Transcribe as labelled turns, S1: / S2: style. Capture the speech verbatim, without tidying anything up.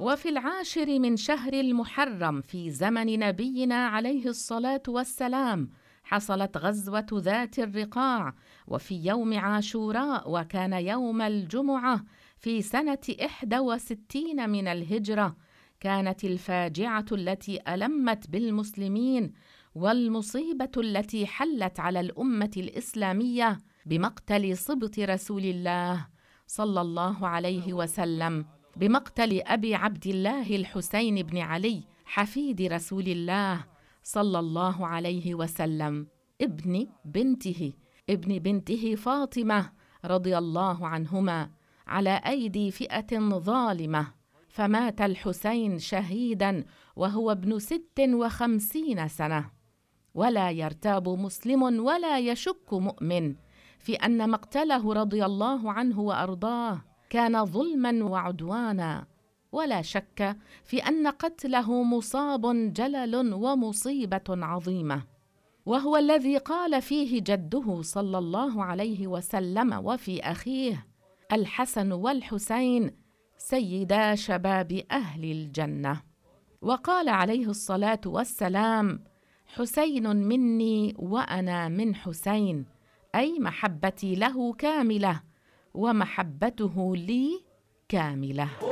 S1: وفي العاشر من شهر المحرم في زمن نبينا عليه الصلاة والسلام حصلت غزوة ذات الرقاع، وفي يوم عاشوراء وكان يوم الجمعة في سنة إحدى وستين من الهجرة كانت الفاجعة التي ألمت بالمسلمين والمصيبة التي حلت على الأمة الإسلامية بمقتل صبط رسول الله صلى الله عليه وسلم، بمقتل أبي عبد الله الحسين بن علي حفيد رسول الله صلى الله عليه وسلم، ابن بنته ابن بنته فاطمة رضي الله عنهما، على أيدي فئة ظالمة. فمات الحسين شهيدا وهو ابن ست وخمسين سنة. ولا يرتاب مسلم ولا يشك مؤمن في أن مقتله رضي الله عنه وأرضاه كان ظلما وعدوانا، ولا شك في أن قتله مصاب جلل ومصيبة عظيمة، وهو الذي قال فيه جده صلى الله عليه وسلم وفي أخيه: الحسن والحسين سيدا شباب أهل الجنة. وقال عليه الصلاة والسلام: حسين مني وأنا من حسين، أي محبتي له كاملة ومحبته لي كاملة.